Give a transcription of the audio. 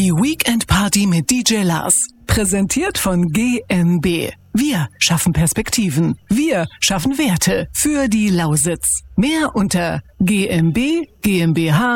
Die Weekend Party mit DJ Lars. Präsentiert von GmbH. Wir schaffen Perspektiven. Wir schaffen Werte für die Lausitz. Mehr unter gmbh.de.